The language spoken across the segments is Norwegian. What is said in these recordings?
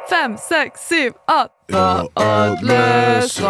5, 6, 7, 8. Radløs.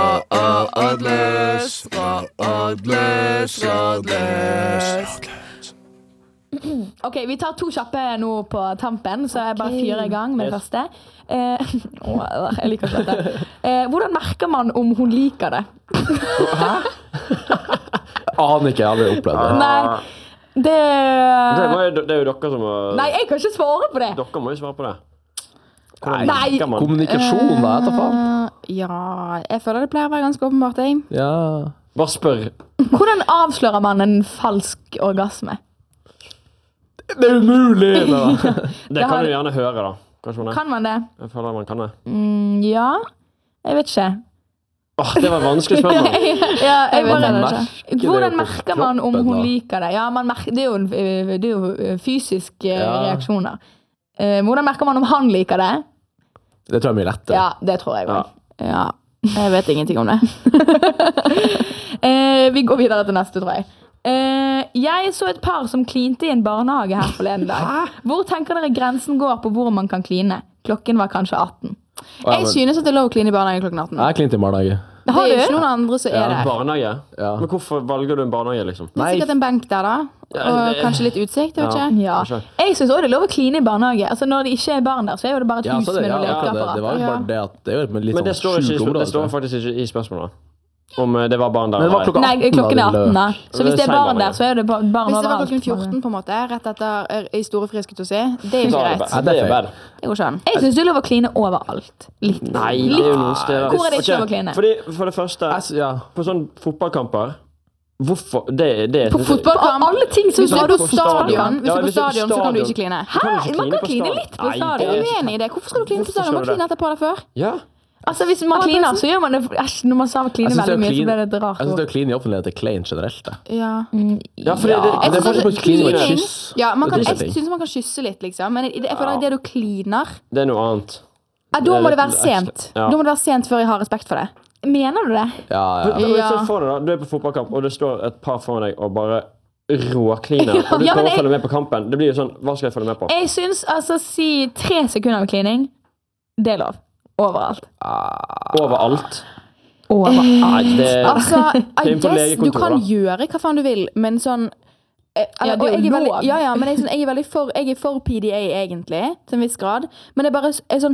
Ok, vi tar 2 kjappe nå på tampen, så jeg bare fyrer I gang med det første. Jeg liker ikke dette. Hvordan merker man om hun liker det? Hæ? Aner ikke, jeg har aldri opplevd det. Nei, det er jo dere som må... Nei, jeg kan ikke svare på det. Dere må jo svare på det. Nei. Kommunikasjon da, etter faen. Ja, jeg føler det pleier å være ganske åpenbart, jeg. Ja. Bare spør. Hvordan avslører man en falsk orgasme? Det er umulig! Det kan du gjerne høre da. Kan man det? Jeg føler man kan det. Ja, jeg vet ikke. Det var et vanskelig spørsmål. Ja, jeg vet det ikke. Hvordan merker man om hun liker det? Ja, det er jo fysiske reaksjoner. Hvordan merker man om han liker det? Det tror jeg mye lettere. Ja, det tror jeg også. Ja, jeg vet ingenting om det. Vi går videre til neste, tror jeg. Jeg så et par som klinte I en barnehage her forleden dag. Hvor tenker dere grensen går på hvor man kan kline? Klokken var kanskje 18. Jeg synes at det er lov å kline I barnehage klokken 18. Jeg klinte I barnehage. Det er ikke noen andre som er der. Barnehage? Ja. Men hvorfor velger du en barnehage, liksom? Det er sikkert en benk der da, og kanskje litt utsikt, jeg vet ikke. Ja. Jeg synes også det er lov å kline I barnehage. Altså når det ikke er barn der, så er jo det bare et hus med noen lekeapparater. Det var jo bare det at det er jo litt men det sånn skjult område. det står faktisk ikke I spørsmålet. Om det var barn der. Men det var klokka 18. Nei, klokken 18 da. Så hvis det er barn der, så er det barn overalt. Hvis det var klokken 14 på en måte, rett etter I store friske til å se, det er jo ikke greit. Det er bad. Det går ikke an. Jeg synes det er lov å kline overalt. Litt. Nei, det er jo noen steder. Hvor er det ikke lov å kline? Fordi, for det første, på sånne fotballkamper, hvorfor? Det På fotballkamp, alle ting som hvis du er på stadion, Ja, så kan du ikke kline. Hæ? Man kan kline litt på Jeg stadion. er uenig I det. Hvorfor skal du kline på stadion? Man kline etterpå det før. Ja. Altså hvis man kliner, så gjør man det. Når man sa kline veldig mye, så ble det et rart. Jeg synes det å kline I offentlighet er klein generelt. Ja. Ja, fordi det er faktisk på kline med kyss. Ja, jeg synes man kan kysse litt, liksom. Men jeg føler at det du kliner... Det er noe annet. Ja, da må det være sent. Da må det være sent før jeg har respekt for det. Mener du det? Ja. Så får du da, du er på fotballkamp, og det står et par foran deg og bare råkliner, og du prøver å følge med på kampen. Det blir jo sånn, hva skal jeg følge med på? Jeg synes, altså, si 3 sekunder med klining, det er lov. Overalt. Overalt? Overalt. Altså, du kan gjøre hva faen du vil, men sånn... Ja, det er jo lov. Ja, men jeg er for PDA egentlig, til en viss grad. Men det er bare sånn...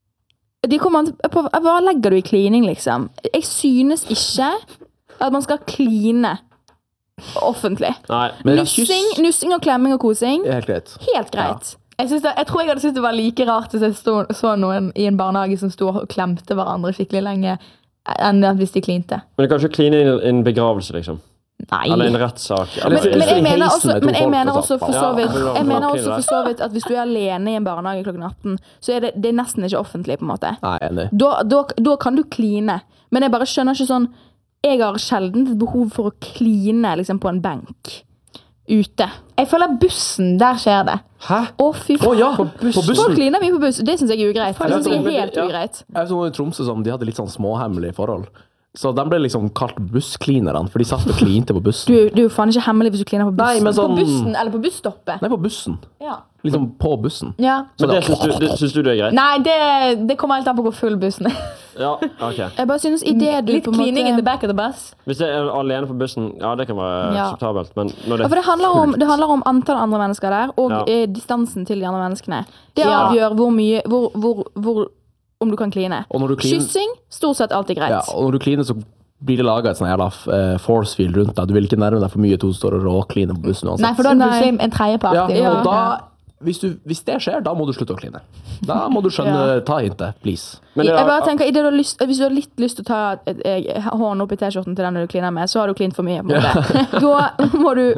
Hva legger du I klining, liksom? Jeg synes ikke at man skal kline offentlig. Nei. Nussing og klemming og kosing. Helt greit. Helt greit. Ja. Jeg tror jeg hadde syntes det var like rart hvis jeg så noen I en barnehage som stod og klemte hverandre skikkelig lenge enn hvis de klinte. Men det kan ikke kline I en begravelse, liksom. Nei. Eller en rettssak. Men jeg mener også for så vidt at hvis du er alene I en barnehage klokken 18, så er det nesten ikke offentlig på en måte. Nei, enig. Da kan du kline. Men jeg bare skjønner ikke sånn, jeg har sjelden et behov for å kline liksom, på en benk. Ute. Jeg føler bussen, der skjer det. Hæ? Fy faen. Ja, på bussen. Folk kliner mye på bussen. Det synes jeg er ugreit. Det synes jeg er helt ugreit. Jeg vet noen I Tromsø som de hadde litt sånn småhemmelige forhold. Så de ble liksom kalt bussklinerne, for de satt og klinte på bussen. Du er jo faen ikke hemmelig hvis du kliner på bussen. Nei, men sånn... På bussen, eller på busstoppet? Nei, på bussen. Ja. Liksom på bussen. Ja. Men det synes du det er greit? Nei, det kommer helt an på hvor full bussen er. Ja, ok. Jeg bare synes I det du litt på en måte... klining in the back of the bus. Hvis jeg er alene på bussen, ja, det kan være akseptabelt, men når det for det handler om antall andre mennesker der, og distansen til de andre menneskene. Det avgjør hvor mye, om du kan kline. Kyssing, stort sett alltid greit. Ja, og når du kliner så blir det laget et sånn jævla force field rundt deg. Du vil ikke nærme deg for mye to står og råkliner på bussen uansett. Nei, for da er det plutselig en tredjepart. Ja, og da, hvis det skjer, da må du slutte å kline. Da må du skjønne, ta hintet, please. Jeg bare tenker, hvis du har litt lyst til å ta hånden opp I t-skjorten til den du kliner med, så har du klint for mye på en måte. Da må du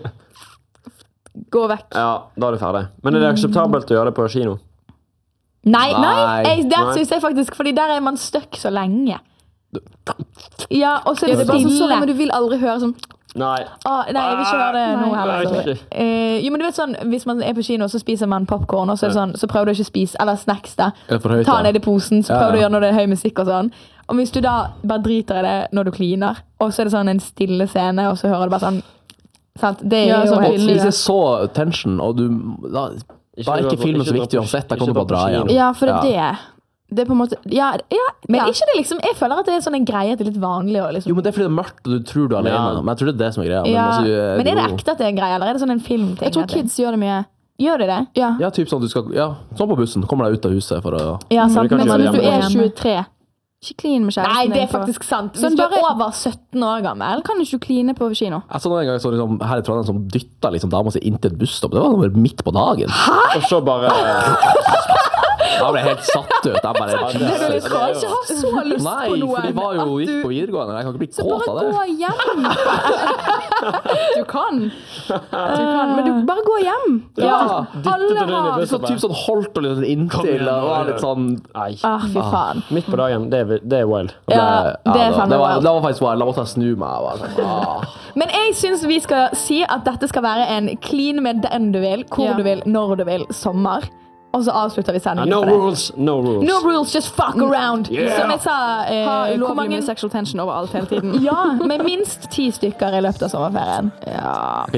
gå vekk. Ja, da er det ferdig. Men er det akseptabelt å gjøre det på kino? Nei. Der synes jeg faktisk, fordi der er man støkk så lenge. Ja, og så er det bare stille. Men du vil aldri høre sånn... Nei. Nei, jeg vil ikke høre det nå heller. Jo, men du vet sånn, hvis man er på kino, så spiser man popcorn, og så er det sånn, så prøver du ikke å spise, eller snacks da. Ta ned I posen, så prøver du å gjøre når det er høy musikk og sånn. Og hvis du da bare driter I det når du kliner, og så er det sånn en stille scene, og så hører du bare sånn, sant? Det jo sånn, helt hvis jeg så tension, og du... Da er ikke filmen så viktig uansett, da kan du bare dra igjen. Ja, for det er det. Det er på en måte Men ikke det liksom jeg føler at det er sånn en greie at det er litt vanlig liksom. Jo, men det er fordi det er mørkt og du tror du er alene. Men jeg tror det er det som er greia. Men er det ekte at det er en greie, eller er det sånn en filmting? Jeg tror kids gjør det mye. Gjør de det? Ja, typ sånn du skal sånn på bussen. Kommer deg ut av huset for å sant. Men hvis du er 23 ikke clean med kjæresten. Nei, det er faktisk sant. Hvis du er over 17 år gammel kan du ikke kline på kino. Jeg så en gang liksom, her i Trondheim som dyttet liksom, dama si inn til et busstopp. Det var bare midt på dagen. Hæ? Og så bare Jeg ble helt satt ut. Jeg bare Du kan ikke ha så lyst Nei, på noe. for de var jo gikk på videregående. Jeg kan ikke bli kåt av det. Så bare gå hjem. Du kan. Men du bare gå hjem. Ja. Alle har så typ sånn holdt og litt inntil og var litt sånn fy faen. Midt på dagen, det er wild. Det er faen wild. Det var faktisk wild. Da måtte jeg snu meg. Men jeg synes vi skal si at dette skal være en clean med den du vil, hvor du vil, når du vil, sommer. Og så avslutter vi sendingen no på det. Rules, no rules. No rules, just fuck around. Som jeg sa, ha ulovlig mye sexual tension overalt hele tiden. Ja, med minst 10 stykker i løpet av sommerferien. Ja.